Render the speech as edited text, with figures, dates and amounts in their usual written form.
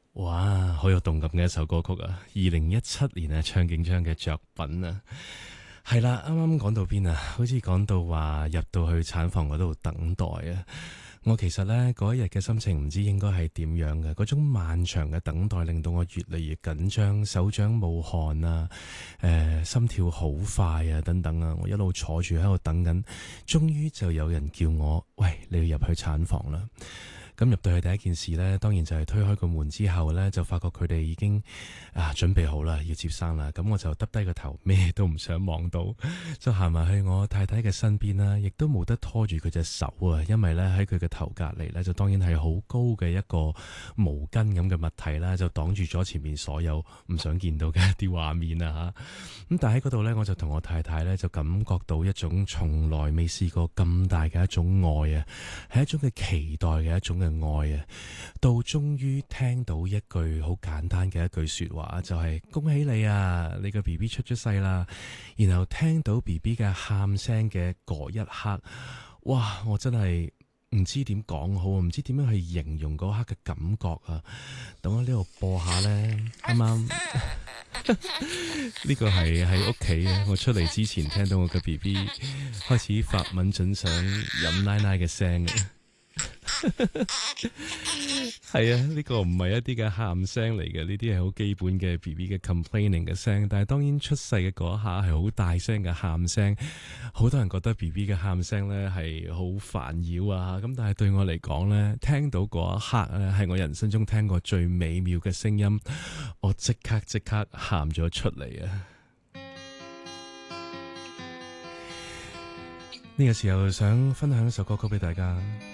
哇，好有動感嘅一首歌曲啊！2017年啊，唱景昌嘅作品啊，係啦，啱啱講到邊啊？好似講到話入到去產房嗰度等待啊！我其實呢嗰一日嘅心情唔知應該係點樣嘅，嗰種漫長嘅等待令到我越嚟越緊張，手掌冒汗啊，心跳好快啊，等等啊，我一路坐住喺度等緊，終於就有人叫我，喂，你要入去產房啦！咁入到去第一件事呢，當然就係推開個門之後呢，就發覺佢哋已經準備好啦，要接生啦。咁我就耷低個頭，咩都唔想望到，就行埋去我太太嘅身邊啦，亦都冇得拖住佢隻手啊，因為呢，喺佢嘅頭隔離呢，就當然係好高嘅一個毛巾咁嘅物體啦，就擋住咗前面所有唔想見到嘅一啲畫面啊嚇。咁但喺嗰度呢，我就同我太太呢，就感覺到一種從來未試過咁大嘅一種愛啊，係一種嘅期待嘅一種嘅愛啊，到終於聽到一句好簡單嘅一句說話，就係恭喜你啊，你個 BB 出咗世啦。然後聽到 BB 嘅喊聲嘅嗰一刻，哇！我真係唔知點講好，唔知點樣去形容嗰刻嘅感覺啊。等我呢度播下呢，啱啱呢個係喺屋企嘅，我出嚟之前聽到我嘅 BB 開始發敏準想飲奶奶嘅聲嘅。係啊，呢個唔係一啲嘅喊聲嚟嘅，呢啲係好基本嘅 BB 嘅 complaining 嘅聲。但係當然出世嘅嗰一下係好大聲嘅喊聲，好多人覺得 BB 嘅喊聲呢係好煩擾啊。咁但係對我嚟講呢，聽到嗰一刻呢係我人生中聽過最美妙嘅聲音，我即刻喊咗出嚟啊！呢個時候想分享一首歌曲俾大家。